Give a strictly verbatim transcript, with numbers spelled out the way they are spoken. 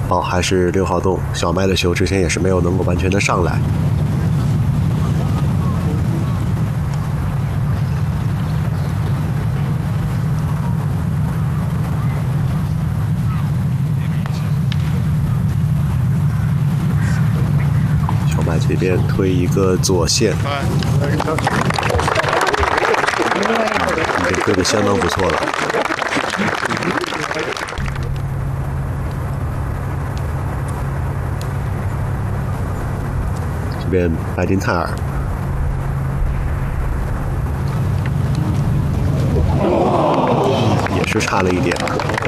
好，还是六号洞小麦的球，之前也是没有能够完全的上来。小麦这边推一个左线，已经推得相当不错了。这边白金泰尔，也是差了一点。